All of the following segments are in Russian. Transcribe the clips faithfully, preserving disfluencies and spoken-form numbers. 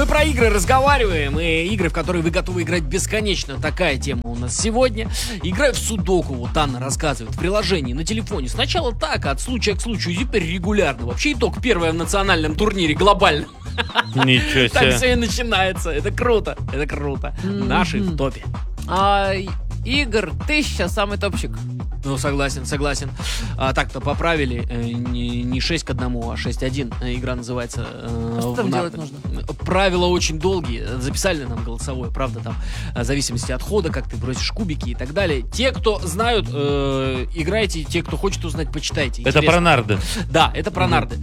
Мы про игры разговариваем, и игры, в которые вы готовы играть бесконечно. Такая тема у нас сегодня. Играю в судоку, вот Анна рассказывает, в приложении на телефоне. Сначала так, от случая к случаю, и теперь регулярно. Вообще итог первое в национальном турнире, глобально. Ничего себе. Так все и начинается. Это круто, это круто. Наши в топе. А, игр тысяча, самый топчик. Ну, согласен, согласен. А, так-то поправили. Э, не, не шесть к одному, а шесть один. Игра называется. Э, а что там делать нужно? Правила очень долгие. Записали нам голосовое, правда, там. В зависимости от хода, как ты бросишь кубики и так далее. Те, кто знают, э, играйте. Те, кто хочет узнать, почитайте. Это про нарды. Да, это про mm-hmm. нарды.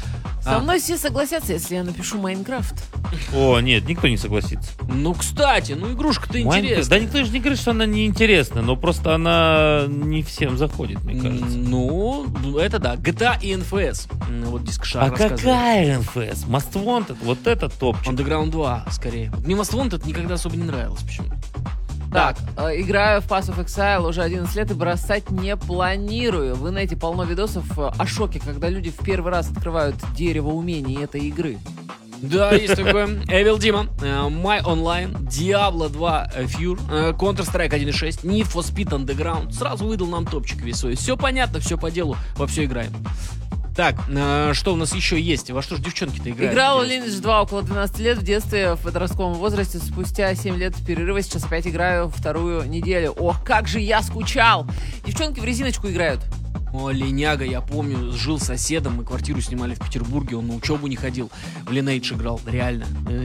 Со мной все согласятся, если я напишу Майнкрафт. О, нет, никто не согласится. Ну, кстати, ну игрушка-то интересная. Да никто же не говорит, что она неинтересна, но просто она не всем заходит, мне кажется. Ну, это да. джи ти эй и эн эф эс. Вот Дискшар а рассказывает. какая эн эф эс? Most Wanted, вот это топчик. Underground два, скорее. Мне Most Wanted никогда особо не нравилось почему-то. Так, э, играю в Path of Exile уже одиннадцать лет и бросать не планирую. В инете полно видосов э, о шоке, когда люди в первый раз открывают дерево умений этой игры. Да, есть такое. Evil Demon, uh, My Online, Diablo два Fure, uh, Counter-Strike один точка шесть, Need for Speed Underground. Сразу выдал нам топчик весой. Все понятно, все по делу, во все играем. Так, э, что у нас еще есть? Во что же девчонки-то играют? Играл в Lineage два около двенадцати лет в детстве, в подростковом возрасте. Спустя семь лет перерыва сейчас опять играю вторую неделю. Ох, как же я скучал! Девчонки в резиночку играют. О, линяга, я помню, жил с соседом, мы квартиру снимали в Петербурге, он на учебу не ходил, в Lineage играл, реально,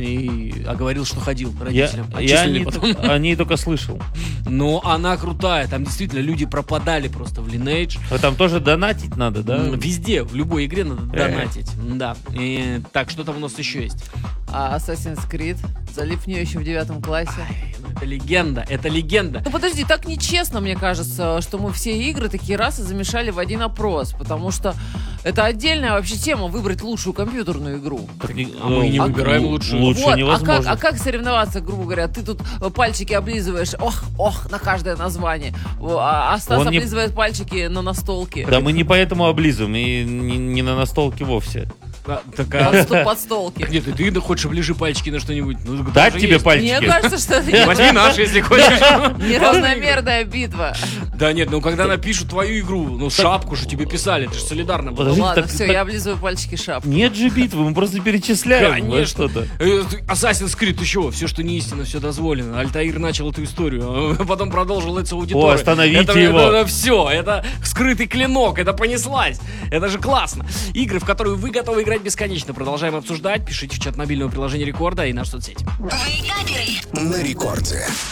и, а говорил, что ходил родителям. Я, я не потом. О ней только слышал. Но она крутая, там действительно люди пропадали просто в Lineage. А там тоже донатить надо, да? Везде, в любой игре надо донатить, да. И, так, что там у нас еще есть? А Assassin's Creed, залип в нее еще в девятом классе. Ай, ну это легенда, это легенда. Ну подожди, так нечестно, мне кажется, что мы все игры такие раз и замешали в один опрос, потому что это отдельная вообще тема выбрать лучшую компьютерную игру. Так, а мы не выбираем лучшую. Лучше вот, невозможно. А как, а как соревноваться, грубо говоря? Ты тут пальчики облизываешь, ох, ох, на каждое название. А, а Стас Он облизывает не... пальчики на настолке. Да мы не поэтому облизываем, и не, не на настолке вовсе. А, такая... Под, под столки. Нет, ты, ты хочешь оближи пальчики на что-нибудь? Ну, дать тебе есть. Пальчики? Мне кажется, что это возьми наши, если хочешь. неравномерная битва. Да нет, ну когда напишут твою игру, ну шапку же тебе писали, это же солидарно было. Ладно, все, я облизываю пальчики шапки. Нет же битвы, мы просто перечисляем что-то. Assassin's Creed, ты чего? Все, что не истинно, все дозволено. Альтаир начал эту историю, а потом продолжил эту аудиторию. О, остановите его. Это все, это скрытый клинок, это понеслась. Это же классно. Игры, в которые вы готовы играть бесконечно. Продолжаем обсуждать. Пишите в чат мобильного приложения Рекорда и наши соцсети. На Рекорде.